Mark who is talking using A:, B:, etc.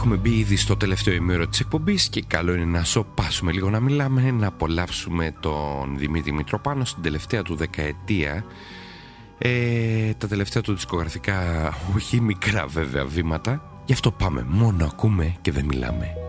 A: Έχουμε μπει ήδη στο τελευταίο ημίωρο της εκπομπής και καλό είναι να σοπάσουμε λίγο να μιλάμε, να απολαύσουμε τον Δημήτρη Μητροπάνο στην τελευταία του δεκαετία, τα τελευταία του δισκογραφικά, όχι μικρά βέβαια βήματα. Γι' αυτό πάμε, μόνο ακούμε και δεν μιλάμε.